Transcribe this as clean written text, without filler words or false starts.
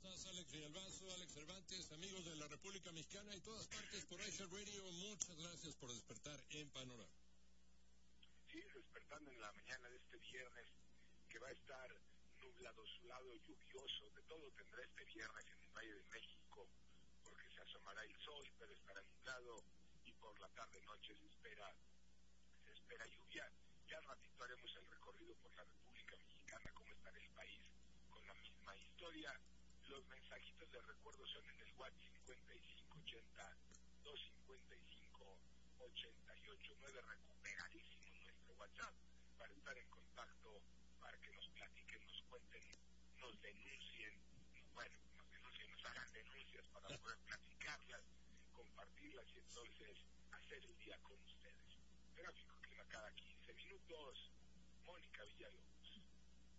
estás, Alex Villalbazo, Alex Cervantes, amigos de la República Mexicana y todas partes por iHeart Radio? Muchas gracias por despertar en Panorama. Sí, despertando en la mañana de este viernes, que va a estar nublado, solado, lluvioso, de todo tendrá este viernes en el Valle de México, porque se asomará el sol, pero estará nublado, y por la tarde-noche se espera lluvia. Ya al ratito haremos el recorrido por la República Mexicana, cómo está el país, con la misma historia. Los mensajitos de recuerdo son en el WhatsApp 5580-255-889, recuperadísimo nuestro WhatsApp, para estar en contacto, para que nos platiquen, nos cuenten, nos denuncien, nos hagan denuncias para poder platicarlas, compartirlas y entonces hacer el día con ustedes. Tráfico Clima cada 15 minutos. Mónica Villalobos.